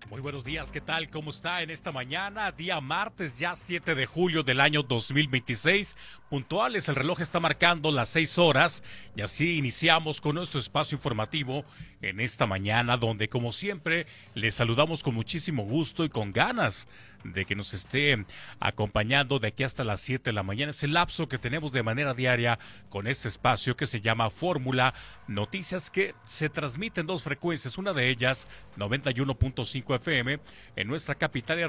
Muy buenos días, ¿qué tal? ¿Cómo está en esta mañana? Día martes, ya 7 de julio del año 2026. Puntuales, el reloj está marcando las 6 horas y así iniciamos con nuestro espacio informativo en esta mañana, donde como siempre les saludamos con muchísimo gusto y con ganas de que nos esté acompañando de aquí hasta las 7 de la mañana. Es el lapso que tenemos de manera diaria con este espacio que se llama Fórmula Noticias, que se transmite en dos frecuencias, una de ellas 91.5 FM en nuestra capital